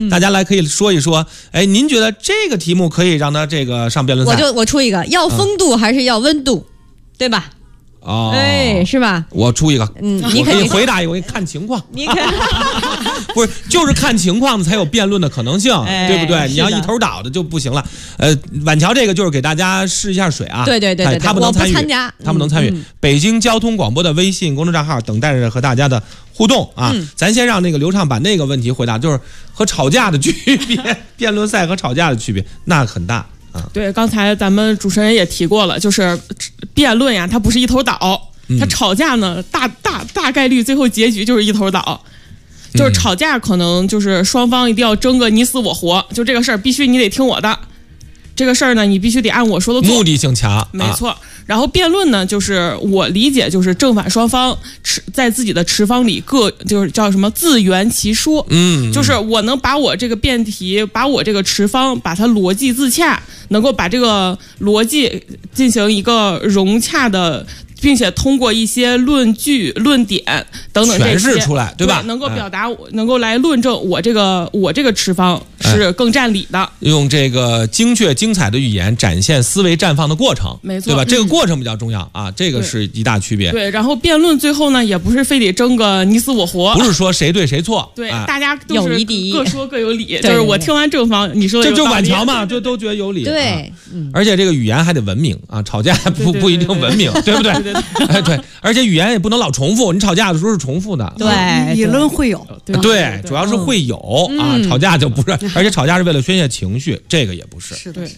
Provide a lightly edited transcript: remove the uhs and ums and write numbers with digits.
大家来可以说一说，哎，您觉得这个题目可以让他这个上辩论赛？ 我出一个，要风度还是要温度，对吧？ 哦， 哎，是吧？ 我出一个， 你可以回答一个，我给你看情况。 你看， 不是，就是看情况才有辩论的可能性，对不对？你要一头倒的就不行了。晚桥这个就是给大家试一下水啊。 对， 他不能参与，他不能参与。北京交通广播的微信公众账号等待着和大家的互动啊。咱先让那个刘畅把那个问题回答，就是和吵架的区别，辩论赛和吵架的区别那很大。 对，刚才咱们主持人也提过了，就是辩论呀，它不是一头倒，它吵架呢，大概率最后结局就是一头倒，就是吵架可能就是双方一定要争个你死我活，就这个事儿必须你得听我的，这个事儿呢你必须得按我说的做， 目的性强， 没错。然后辩论呢，就是我理解就是正反双方在自己的持方里各就是叫什么自圆其说，就是我能把我这个辩题，把我这个持方，把它逻辑自洽，能够把这个逻辑进行一个融洽的，并且通过一些论据、论点等等这些诠释出来，对吧？ 能够表达，能够来论证我这个持方是更占理的。 用这个精确、精彩的语言展现思维绽放的过程， 没错， 对吧？这个过程比较重要啊，这个是一大区别。 对，然后辩论最后呢，也不是非得争个你死我活， 不是说谁对谁错， 对，大家都是各说各有理， 就是我听完正方，你说的就晚桥嘛，就都觉得有理。 对， 而且这个语言还得文明啊，吵架不一定文明，对不对？对，而且语言也不能老重复，你吵架的时候是重复的。 对， 理论会有， 对，主要是会有啊，吵架就不是，而且吵架是为了宣泄情绪，这个也不是。 是的。